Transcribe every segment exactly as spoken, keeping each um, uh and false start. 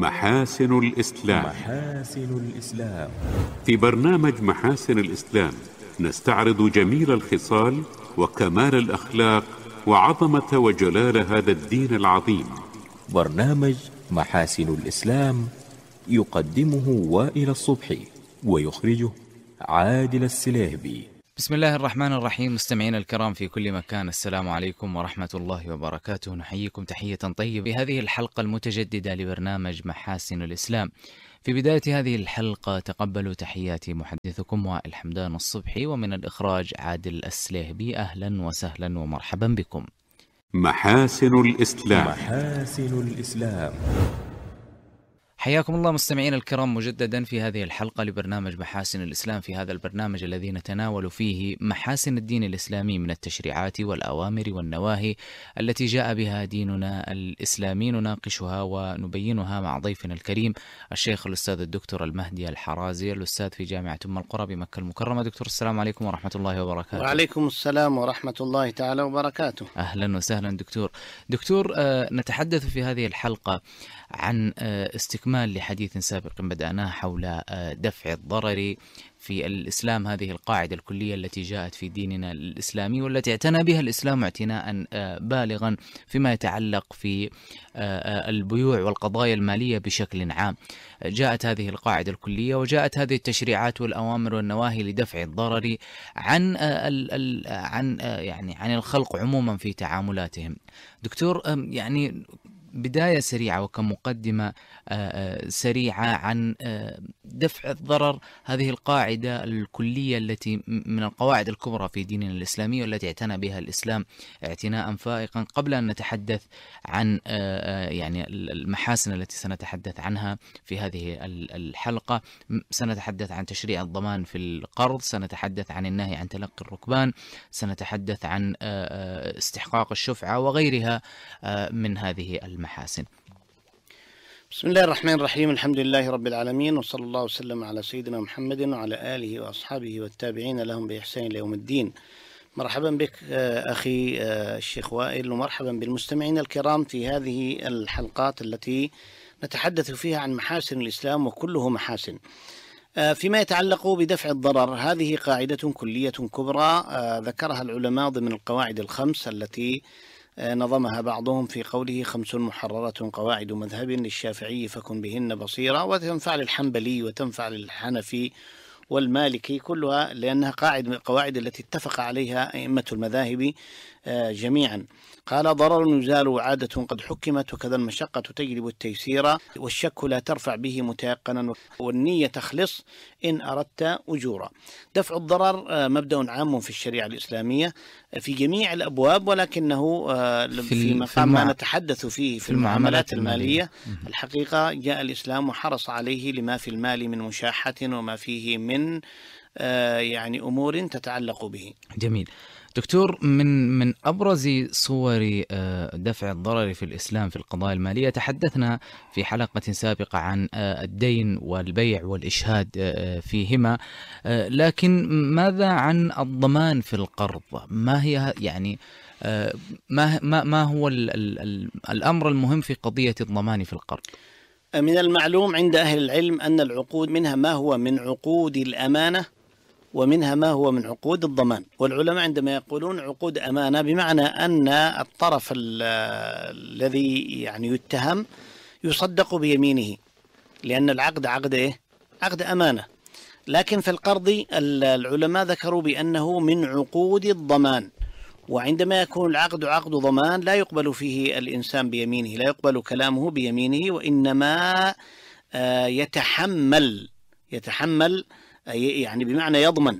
محاسن الإسلام. محاسن الإسلام. في برنامج محاسن الإسلام نستعرض جميل الخصال وكمال الأخلاق وعظمة وجلال هذا الدين العظيم. برنامج محاسن الإسلام يقدمه وائل الصبحي ويخرجه عادل السليهبي. بسم الله الرحمن الرحيم. مستمعينا الكرام في كل مكان، السلام عليكم ورحمة الله وبركاته. نحييكم تحية طيبة في هذه الحلقة المتجددة لبرنامج محاسن الإسلام. في بداية هذه الحلقة تقبلوا تحياتي محدثكم وائل حمدان الصبحي، ومن الإخراج عادل السليهبي. أهلا وسهلا ومرحبا بكم. محاسن الإسلام. محاسن الإسلام. حياكم الله مستمعينا الكرام مجددا في هذه الحلقة لبرنامج محاسن الإسلام. في هذا البرنامج الذي نتناول فيه محاسن الدين الإسلامي من التشريعات والأوامر والنواهي التي جاء بها ديننا الإسلامي، نناقشها ونبينها مع ضيفنا الكريم الشيخ الأستاذ الدكتور المهدي الحرازي، الأستاذ في جامعة أم القرى بمكة المكرمة. دكتور السلام عليكم ورحمة الله وبركاته. وعليكم السلام ورحمة الله تعالى وبركاته. أهلا وسهلا دكتور. دكتور آه نتحدث في هذه الحلقة عن آه استكمال لحديث سابق بدأناه حول دفع الضرر في الإسلام، هذه القاعدة الكلية التي جاءت في ديننا الإسلامي والتي اعتنى بها الإسلام اعتناء بالغا فيما يتعلق في البيوع والقضايا المالية بشكل عام. جاءت هذه القاعدة الكلية وجاءت هذه التشريعات والأوامر والنواهي لدفع الضرر عن عن يعني عن الخلق عموما في تعاملاتهم. دكتور، يعني بداية سريعة وكمقدمة سريعة عن دفع الضرر، هذه القاعدة الكلية التي من القواعد الكبرى في ديننا الإسلامي والتي اعتنى بها الإسلام اعتناء فائقا. قبل أن نتحدث عن يعني المحاسن التي سنتحدث عنها في هذه الحلقة، سنتحدث عن تشريع الضمان في القرض، سنتحدث عن النهي عن تلقي الركبان، سنتحدث عن استحقاق الشفعة وغيرها من هذه المحاسن. بسم الله الرحمن الرحيم. الحمد لله رب العالمين، وصلى الله وسلم على سيدنا محمد وعلى آله وأصحابه والتابعين لهم بإحسان إلى يوم الدين. مرحبا بك أخي الشيخ وائل، ومرحبا بالمستمعين الكرام في هذه الحلقات التي نتحدث فيها عن محاسن الإسلام، وكله محاسن. فيما يتعلق بدفع الضرر، هذه قاعدة كلية كبرى ذكرها العلماء ضمن القواعد الخمس التي نظمها بعضهم في قوله: خمس محررات قواعد مذهب للشافعي فكن بهن بصيرا، وتنفع للحنبلي وتنفع للحنفي والمالكي، كلها لأنها قاعد من القواعد التي اتفق عليها أئمة المذاهب جميعا. قال: ضرر يزال عادة قد حكمت، وكذا المشقة تجلب التيسير، والشك لا ترفع به متيقنا، والنية تخلص إن أردت أجورا. دفع الضرر مبدأ عام في الشريعة الإسلامية في جميع الأبواب، ولكنه في مقام ما نتحدث فيه في المعاملات المالية الحقيقة جاء الإسلام وحرص عليه لما في المال من مشاحة وما فيه من يعني أمور تتعلق به. جميل. دكتور، من من أبرز صور دفع الضرر في الإسلام في القضايا المالية تحدثنا في حلقة سابقة عن الدين والبيع والإشهاد فيهما، لكن ماذا عن الضمان في القرض؟ ما هي يعني ما ما ما هو ال ال الأمر المهم في قضية الضمان في القرض؟ من المعلوم عند أهل العلم أن العقود منها ما هو من عقود الأمانة، ومنها ما هو من عقود الضمان. والعلماء عندما يقولون عقود أمانة بمعنى أن الطرف الذي يعني يتهم يصدق بيمينه، لأن العقد عقد إيه؟ عقد أمانة. لكن في القرض العلماء ذكروا بأنه من عقود الضمان، وعندما يكون العقد عقد ضمان لا يقبل فيه الإنسان بيمينه، لا يقبل كلامه بيمينه، وإنما يتحمل يتحمل يعني بمعنى يضمن.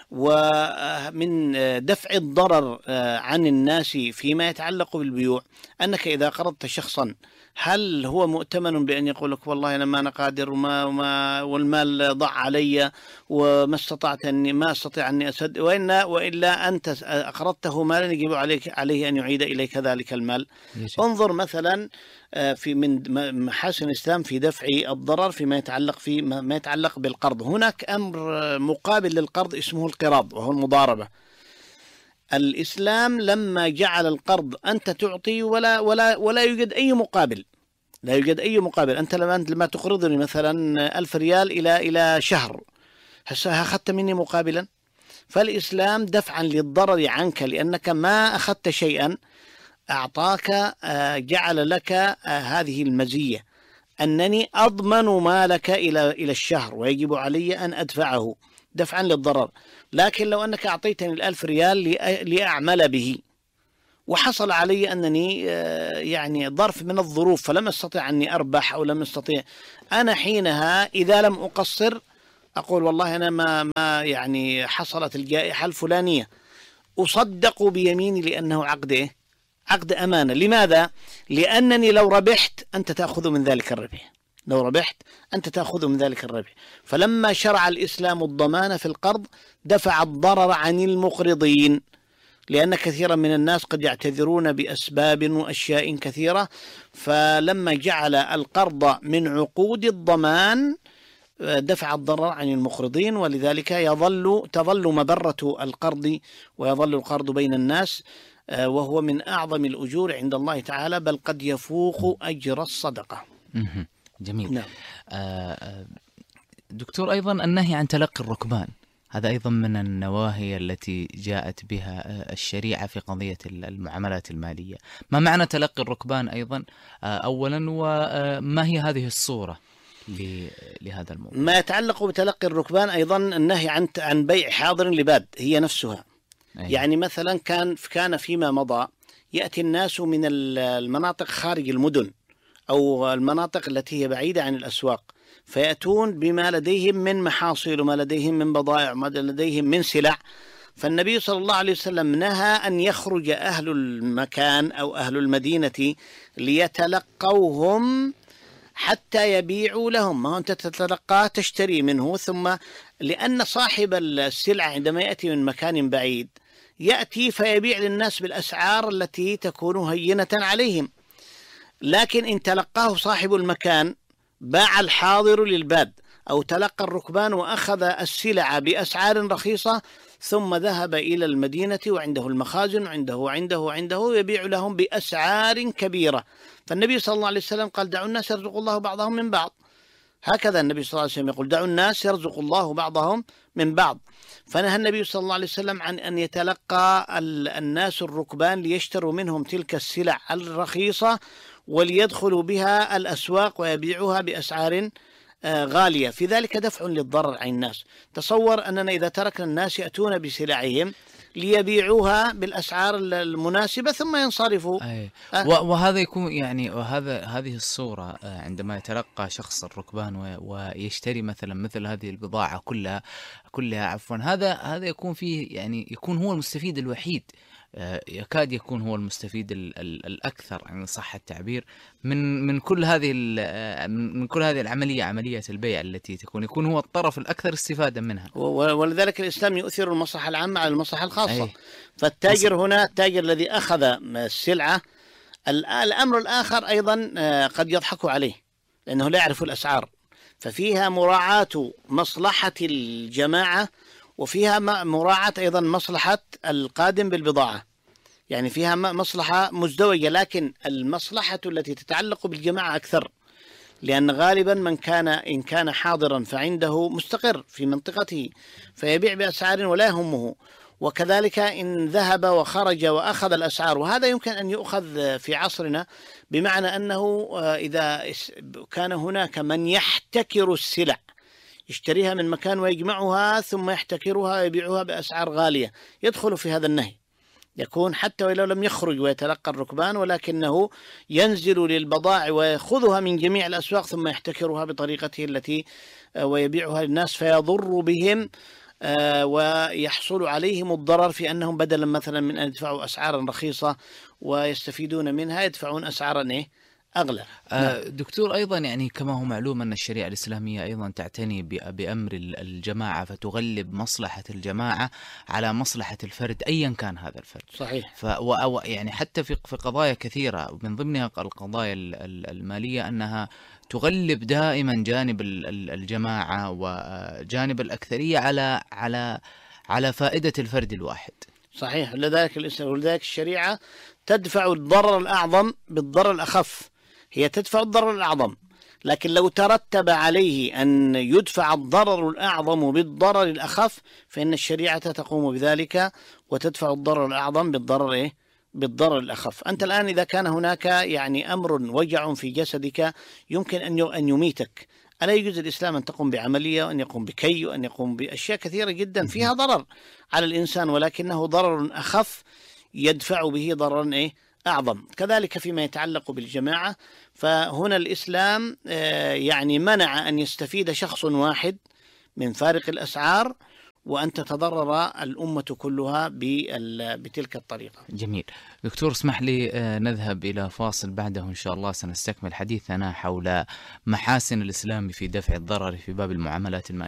ومن دفع الضرر عن الناس فيما يتعلق بالبيوع أنك إذا قرضت شخصا، هل هو مؤتمن بأن يقول لك والله أنا ما أنا قادر وما وما والمال ضاع علي وما استطعت أني ما أستطيع أني أسد، وإن وإلا أنت أقرضته مالا يجب عليك عليه أن يعيد إليك ذلك المال. يجب. انظر مثلا في من محاسن الإسلام في دفع الضرر فيما يتعلق في ما يتعلق بالقرض. هناك أمر مقابل للقرض اسمه القراض، وهو المضاربة. الإسلام لما جعل القرض أنت تعطي ولا ولا ولا يوجد أي مقابل، لا يوجد أي مقابل. أنت لما لما تقرضني مثلا ألف ريال إلى إلى شهر، هسه أخذت مني مقابلا. فالإسلام دفعا للضرر عنك لأنك ما أخذت شيئا، أعطاك جعل لك هذه المزية أنني أضمن مالك إلى إلى الشهر ويجب علي أن أدفعه دفعا للضرر. لكن لو أنك أعطيتني الألف ريال لأعمل به وحصل علي أنني يعني ظرف من الظروف فلم أستطيع أني أربح أو لم أستطيع، أنا حينها إذا لم أقصر أقول والله أنا ما ما يعني حصلت الجائحة الفلانية، أصدق بيميني لأنه عقد إيه؟ عقد أمانة. لماذا؟ لأنني لو ربحت أنت تأخذ من ذلك الربح، لو ربحت أنت تأخذ من ذلك الربح. فلما شرع الإسلام الضمان في القرض دفع الضرر عن المقرضين، لأن كثيرا من الناس قد يعتذرون بأسباب وأشياء كثيرة، فلما جعل القرض من عقود الضمان دفع الضرر عن المقرضين، ولذلك يظل تظل مبرة القرض ويظل القرض بين الناس، وهو من أعظم الأجور عند الله تعالى، بل قد يفوق أجر الصدقة. جميل. نعم. دكتور، أيضا النهي عن تلقي الركبان، هذا أيضا من النواهي التي جاءت بها الشريعة في قضية المعاملات المالية. ما معنى تلقي الركبان أيضا أولا، وما هي هذه الصورة لهذا الموضوع؟ ما يتعلق بتلقي الركبان أيضا النهي عن عن بيع حاضر لباد هي نفسها. أيه. يعني مثلا كان كان فيما مضى يأتي الناس من المناطق خارج المدن أو المناطق التي هي بعيدة عن الأسواق، فيأتون بما لديهم من محاصيل وما لديهم من بضائع وما لديهم من سلع. فالنبي صلى الله عليه وسلم نهى أن يخرج أهل المكان أو أهل المدينة ليتلقوهم حتى يبيعوا لهم. ما أنت تتلقاه تشتري منه، ثم لأن صاحب السلعة عندما يأتي من مكان بعيد يأتي فيبيع للناس بالأسعار التي تكون هينة عليهم. لكن إن تلقاه صاحب المكان باع الحاضر للباد، أو تلقى الركبان وأخذ السلع بأسعار رخيصة ثم ذهب إلى المدينة وعنده المخازن وعنده وعنده وعنده يبيع لهم بأسعار كبيرة. فالنبي صلى الله عليه وسلم قال دعوا الناس يرزق الله بعضهم من بعض. هكذا النبي صلى الله عليه وسلم يقول دعوا الناس يرزق الله بعضهم من بعض. فنهى النبي صلى الله عليه وسلم عن أن يتلقى الناس الركبان ليشتروا منهم تلك السلع الرخيصة وليدخلوا بها الأسواق ويبيعوها بأسعار غالية، في ذلك دفع للضرر عن الناس. تصور أننا إذا تركنا الناس يأتون بسلعهم ليبيعوها بالأسعار المناسبة ثم ينصرفوا. أي. أه. وهذا يكون يعني وهذا هذه الصورة عندما يتلقى شخص الركبان ويشتري مثلا مثل هذه البضاعة كلها كلها عفوا هذا هذا يكون فيه يعني يكون هو المستفيد الوحيد، يكاد يكون هو المستفيد ال ال الأكثر عن صح التعبير من من كل هذه من كل هذه العملية، عملية البيع التي تكون يكون هو الطرف الأكثر استفادة منها. ولذلك الإسلام يؤثر المصلحة العامة على المصلحة الخاصة. أي. فالتاجر هنا التاجر الذي أخذ السلعة، الأمر الآخر أيضا قد يضحك عليه لأنه لا يعرف الأسعار، ففيها مراعاة مصلحة الجماعة وفيها مراعاة أيضا مصلحة القادم بالبضاعة، يعني فيها مصلحة مزدوجة، لكن المصلحة التي تتعلق بالجماعة أكثر، لأن غالبا من كان إن كان حاضرا فعنده مستقر في منطقته فيبيع بأسعار ولا يهمه، وكذلك إن ذهب وخرج وأخذ الأسعار. وهذا يمكن أن يؤخذ في عصرنا، بمعنى أنه إذا كان هناك من يحتكر السلع يشتريها من مكان ويجمعها ثم يحتكرها ويبيعها بأسعار غالية، يدخل في هذا النهي. يكون حتى ولو لم يخرج ويتلقى الركبان ولكنه ينزل للبضائع ويأخذها من جميع الأسواق ثم يحتكرها بطريقته التي ويبيعها للناس فيضر بهم ويحصل عليهم الضرر في أنهم بدلا مثلا من أن يدفعوا أسعارا رخيصة ويستفيدون منها يدفعون أسعارا إيه أغلى. آه دكتور، أيضا يعني كما هو معلوم أن الشريعة الإسلامية أيضا تعتني بأمر الجماعة، فتغلب مصلحة الجماعة على مصلحة الفرد أيا كان هذا الفرد. صحيح. ف يعني حتى في في قضايا كثيرة من ضمنها القضايا المالية أنها تغلب دائما جانب الجماعة وجانب الأكثرية على على على فائدة الفرد الواحد. صحيح. لذلك ولذلك الشريعة تدفع الضرر الأعظم بالضرر الأخف، هي تدفع الضرر الأعظم، لكن لو ترتب عليه أن يدفع الضرر الأعظم بالضرر الأخف فإن الشريعة تقوم بذلك وتدفع الضرر الأعظم بالضرر إيه؟ بالضرر الأخف. أنت الآن إذا كان هناك يعني أمر وجع في جسدك يمكن أن يميتك، ألا يجوز الإسلام أن تقوم بعملية وأن يقوم بكي وأن يقوم بأشياء كثيرة جدا فيها ضرر على الإنسان، ولكنه ضرر أخف يدفع به ضررا إيه؟ أعظم. كذلك فيما يتعلق بالجماعة، فهنا الإسلام يعني منع أن يستفيد شخص واحد من فارق الأسعار وأن تتضرر الأمة كلها بتلك الطريقة. جميل. دكتور اسمح لي نذهب إلى فاصل، بعده إن شاء الله سنستكمل حديثنا حول محاسن الإسلام في دفع الضرر في باب المعاملات المالية.